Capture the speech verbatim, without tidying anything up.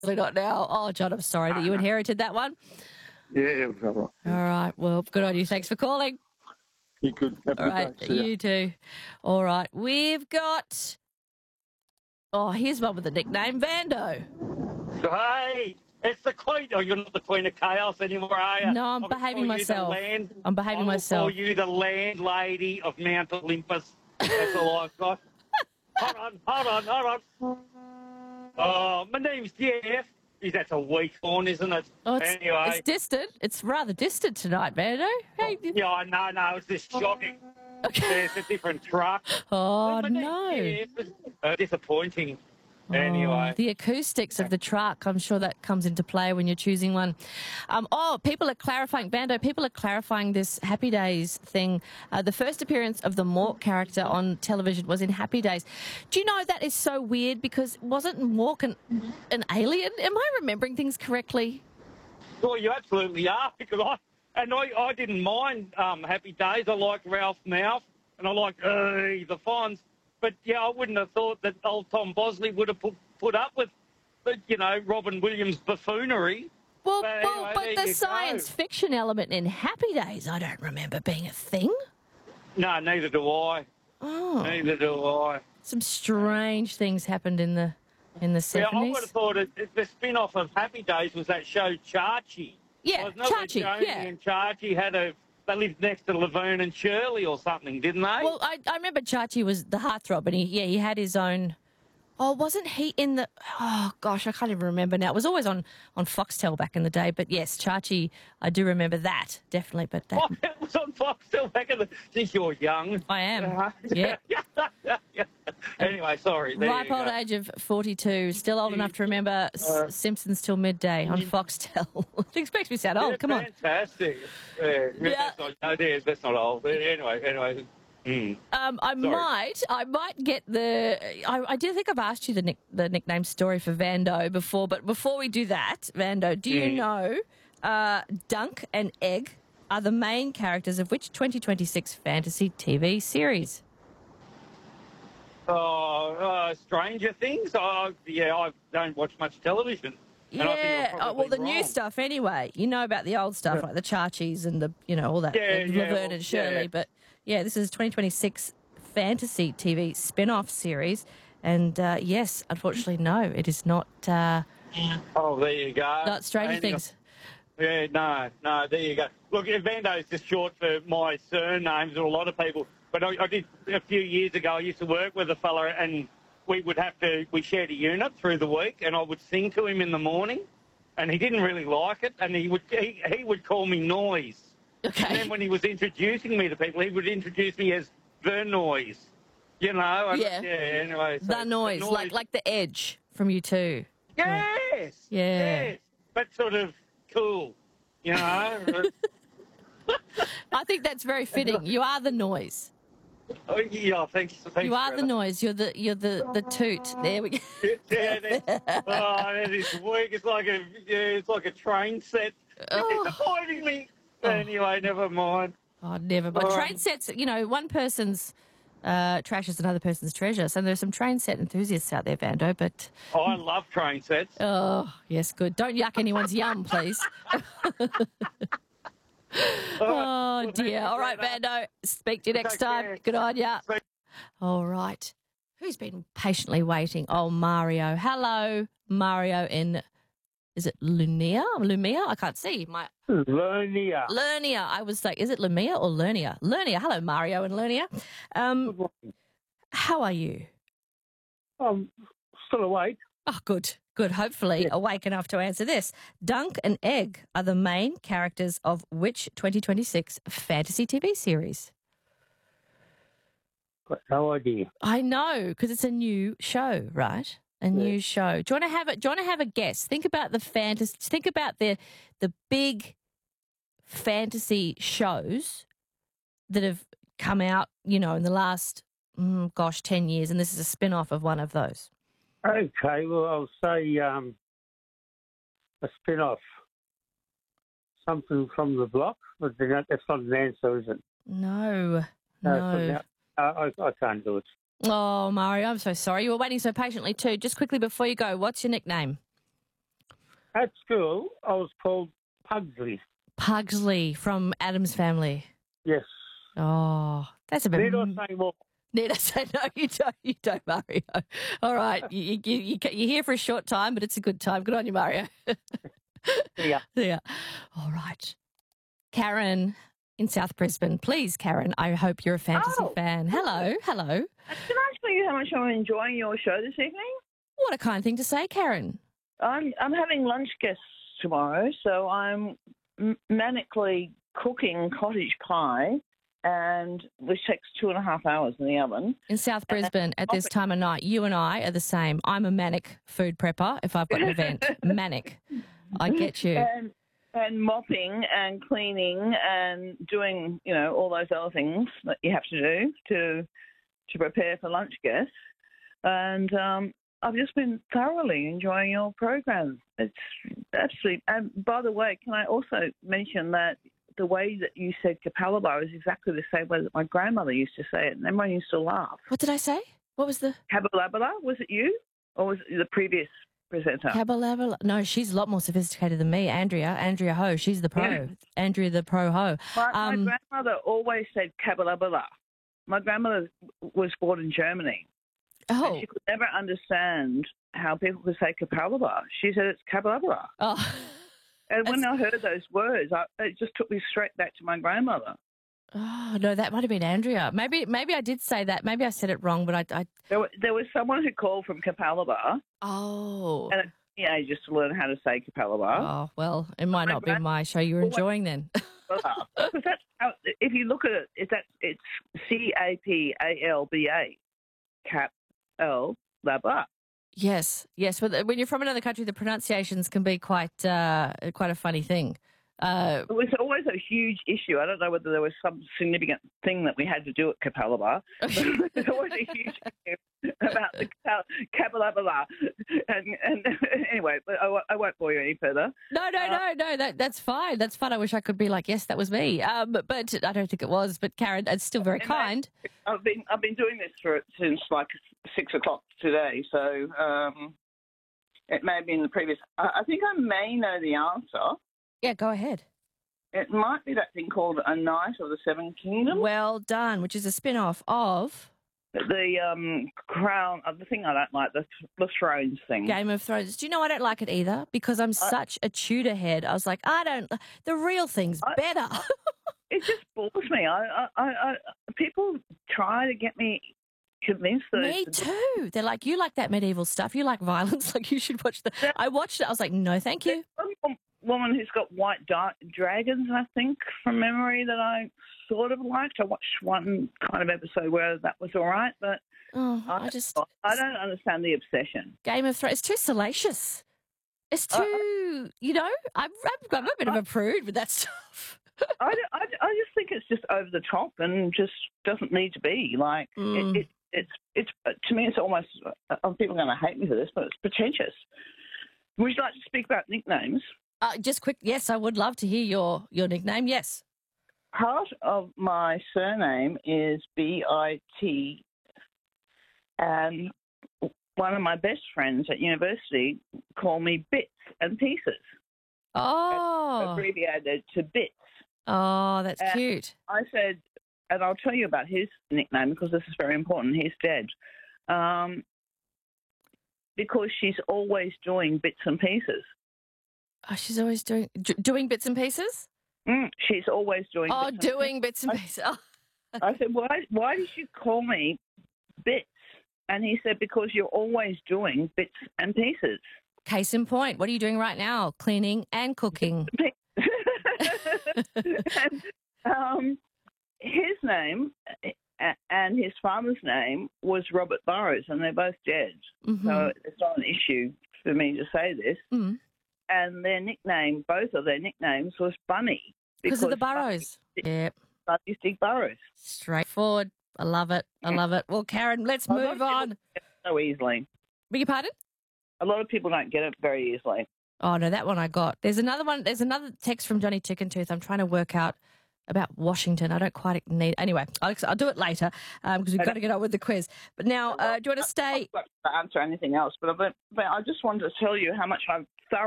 not now. Oh, John, I'm sorry that you inherited that one. Yeah, all right. All right. Well, good on you. Thanks for calling. You could have a All good right. day. See ya. You too. All right. We've got... Oh, here's one with the nickname Vando. Hey, it's the Queen. Oh, you're not the Queen of Chaos anymore, are you? No, I'm I'm gonna behaving call you the myself. land- I'm behaving I will myself. call you the landlady of Mount Olympus. That's all I've got. Hold on, hold on, hold on. Oh, my name's Jeff. Geez, that's a weak one, isn't it? Oh, it's, anyway. it's distant. It's rather distant tonight, Vando. Hey, Yeah, no, no, it's just shocking. Okay. It's a different truck. Oh, My name's no. Jeff. Uh, disappointing. Oh, Anyway. the acoustics of the truck, I'm sure that comes into play when you're choosing one. Um, oh, people are clarifying, Vando, people are clarifying this Happy Days thing. Uh, the first appearance of the Mork character on television was in Happy Days. Do you know that is so weird because wasn't Mork an, an alien? Am I remembering things correctly? Well, you absolutely are, because I and I, I didn't mind um, Happy Days. I liked Ralph Mouth, and I liked uh, the Fonz. But yeah, I wouldn't have thought that old Tom Bosley would have put, put up with, the, you know, Robin Williams' buffoonery. Well, But well anyway, but there the you science go. fiction element in Happy Days, I don't remember being a thing. No, neither do I. Oh, Neither do I. some strange things happened in the in the Yeah, I seventies. would have thought it, it, the spin-off of Happy Days was that show Chachi. Yeah, Wasn't it? Where Chachi, Joni yeah. and Chachi had a... They lived next to Laverne and Shirley or something, didn't they? Well, I, I remember Chachi was the heartthrob, and he yeah he had his own. Oh, wasn't he in the? Oh gosh, I can't even remember now. It was always on on Foxtel back in the day. But yes, Chachi, I do remember that definitely. But that, Oh, it was on Foxtel back in the... Geez, you're young. I am. Uh, Yeah. Anyway, sorry. There ripe you old go. age of forty-two, still old enough to remember S- Uh, Simpsons till midday on Foxtel. It expects me to sound old. Yeah, Come on. Fantastic. Yeah, Yeah. That's not, no, it is. That's not old. Anyway, anyway. Mm. Um, I might, I might get the. I, I do think I've asked you the nick, the nickname story for Vando before, but before we do that, Vando, do you Mm. know uh, Dunk and Egg are the main characters of which twenty twenty-six fantasy T V series? Oh, uh, Stranger Things? Oh, yeah, I don't watch much television. and I think I'm Yeah, oh, well, probably the new wrong. stuff anyway. You know about the old stuff like the Chachis and the, you know, all that, Yeah, the yeah, Laverne well, and Shirley. yeah. But yeah, this is twenty twenty-six fantasy T V spin-off series. And uh, yes, unfortunately, no, it is not. Uh, Oh, there you go. not Stranger And, Things. Yeah, no, no, there you go. Look, Vando is just short for my surnames or a lot of people. But I, I did, a few years ago, I used to work with a fella and we would have to, we shared a unit through the week and I would sing to him in the morning and he didn't really like it and he would, he, he would call me Noise. Okay. And then when he was introducing me to people, he would introduce me as The Noise. You know? And, Yeah. Yeah, anyway. so The noise, like like the Edge from you too. Yes. Yeah. Yes. But sort of cool, you know? I think that's very fitting. You are the noise. Oh, yeah, thanks. thanks You are for the that. noise. You're the you're the the toot. There we go. Yeah, that, oh, that is weak. It's like a, yeah, it's like a train set. Oh. It's disappointing me. Anyway, never mind. Oh, never. But All train right. sets, you know, one person's uh, trash is another person's treasure. So there's some train set enthusiasts out there, Vando. But Oh, I love train sets. oh, yes, good. Don't yuck anyone's yum, please. Oh dear. All right, Vando. Speak to you next Take time. care. Good on ya. Speak- All right. Who's been patiently waiting? Oh, Mario. Hello, Mario in. Is it Lumia? Lumia? I can't see. My Lernia. Lernia. I was like, is it Lumia or Lernia? Lernia. Hello, Mario and Lernia. Um, how are you? I'm still awake. Oh, good. Good. Hopefully awake enough to answer this. Dunk and Egg are the main characters of which twenty twenty-six fantasy T V series? Got no idea. I know, because it's a new show, right? A new show. Do you want to have it? Do you want to have a guess? Think about the fantasy. Think about the the big fantasy shows that have come out, you know, in the last, mm, gosh, ten years, and this is a spin-off of one of those. Okay, well, I'll say um, a spin-off. Something from the block, but then that- that's not an answer, is it? No, No, no. it's not- I, I, I can't do it. Oh, Mario, I'm so sorry. You were waiting so patiently too. Just quickly before you go, what's your nickname? At school, I was called Pugsley. Pugsley from Adam's Family. Yes. Oh, that's a bit... Need I say more? Need I say no? You don't, you don't, Mario. All right, you, you, you, you're here for a short time, but it's a good time. Good on you, Mario. Yeah. Yeah. All right. Karen in South Brisbane. Please, Karen, I hope you're a fantasy Oh. fan. Hello, hello. Can I tell you how much I'm enjoying your show this evening? What a kind thing to say, Karen. I'm I'm having lunch guests tomorrow, so I'm m- manically cooking cottage pie, and which takes two and a half hours in the oven. In South Brisbane at this time of night, you and I are the same. I'm a manic food prepper if I've got an event. Manic. I get you. And and mopping and cleaning and doing, you know, all those other things that you have to do to to prepare for lunch guests. And um, I've just been thoroughly enjoying your program. It's absolutely. And by the way, can I also mention that the way that you said Capalaba is exactly the same way that my grandmother used to say it, and everyone used to laugh. What did I say? What was the... Cabalabala, was it you? Or was it the previous presenter? Cabalabala? No, she's a lot more sophisticated than me. Andrea. Andrea Ho. She's the pro. Yeah. Andrea the pro ho. My, Um, my grandmother always said Cabalabala. My grandmother was born in Germany. Oh. And she could never understand how people could say Capalaba. She said it's Cabalabala. Oh. And when I heard those words, I, it just took me straight back to my grandmother. Oh, no, that might have been Andrea. Maybe maybe I did say that. Maybe I said it wrong, but I... I... There, wa- there was someone who called from Capalaba, Oh. and it, you know, just to learn how to say Capalaba. Oh, well, it might not be my show you're enjoying then. Because that's how, if you look at it, it that's, it's C A P A L B A, Cap L Laba. Yes, yes. But when you're from another country, the pronunciations can be quite uh, quite a funny thing. Uh, It was always a huge issue. I don't know whether there was some significant thing that we had to do at Capalaba. There's always a huge issue about the Capalaba. And, and anyway, but I, won't- I won't bore you any further. no, no, no, no. That that's fine. That's fun. I wish I could be like, yes, that was me. Um, but I don't think it was. But Karen, it's still very And kind. I've been I've been doing this for since like six o'clock today, so um, it may have been the previous. I, I think I may know the answer. Yeah, go ahead. It might be that thing called A Knight of the Seven Kingdoms. Well done, which is a spin-off of The um, crown, uh, the thing I don't like, the, the thrones thing. Game of Thrones. Do you know I don't like it either? Because I'm such a Tudor head. I was like, I don't. The real thing's I- better. It just bores me. I, I, I, I, people try to get me convinced that Me it's- too. They're like, you like that medieval stuff. You like violence. Like you should watch the. I watched it. I was like, no, thank you. There's one woman who's got white di- dragons, I think, from memory, that I sort of liked. I watched one kind of episode where that was all right, but Oh, I, I just I don't understand the obsession. Game of Thrones. It's too salacious. It's Uh, too, you know. I'm, I'm, I'm a bit of a prude with that stuff. I, I, I just think it's just over the top and just doesn't need to be. Like, Mm. it, it, it's, it's to me, it's almost, uh, people are going to hate me for this, but it's pretentious. Would you like to speak about nicknames? Uh, just quick, yes, I would love to hear your your nickname. Yes. Part of my surname is B I T, and one of my best friends at university called me Bits and Pieces, Oh, abbreviated to Bits. oh, that's Uh, cute. I said, and I'll tell you about his nickname because this is very important. He's dead. Um, because she's always doing bits and pieces. Oh, she's always doing d- doing bits and pieces. Mm, she's always doing Oh, bits and doing bits and I- pieces. Oh. I said, why, why did you call me Bits? And he said, because you're always doing bits and pieces. Case in point, what are you doing right now? Cleaning and cooking. and, um, his name a- and his father's name was Robert Burrows, and they're both dead. Mhm. So it's not an issue for me to say this. Mm. And their nickname, both of their nicknames, was Bunny. Because of the burrows. Yep. Bunny's Dick Burrows. Straightforward. I love it. I love it. Well, Karen, let's A lot of move people on. don't get it so easily. Beg your pardon? A lot of people don't get it very easily. Oh, no, that one I got. There's another one. There's another text from Johnny Chickentooth. I'm trying to work out about Washington. I don't quite need. Anyway, I'll, I'll do it later because we've got to get on with the quiz. But now, uh, do you want to stay? I'm not to answer anything else, but, but, but I just wanted to tell you how much I've